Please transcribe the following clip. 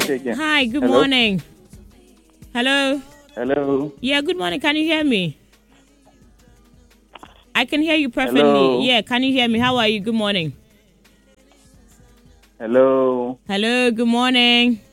again. Hi, good Hello? morning. Hello? Hello. Yeah, good morning. Can you hear me? I can hear you perfectly. Hello? Yeah, can you hear me? How are you? Good morning. Hello. Hello, good morning.